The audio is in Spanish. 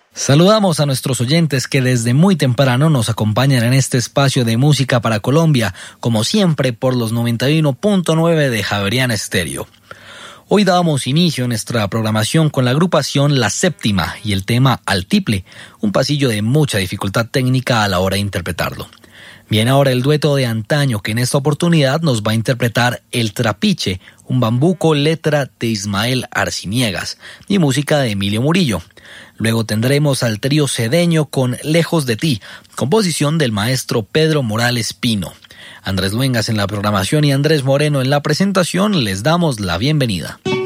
Saludamos a nuestros oyentes que desde muy temprano nos acompañan en este espacio de música para Colombia, como siempre por los 91.9 de Javeriana Estéreo. Hoy damos inicio a nuestra programación con la agrupación La Séptima y el tema Altiple, un pasillo de mucha dificultad técnica a la hora de interpretarlo. Viene ahora el dueto de antaño que en esta oportunidad nos va a interpretar El Trapiche, un bambuco letra de Ismael Arciniegas y música de Emilio Murillo. Luego tendremos al trío Cedeño con Lejos de ti, composición del maestro Pedro Morales Pino. Andrés Luengas en la programación y Andrés Moreno en la presentación, les damos la bienvenida.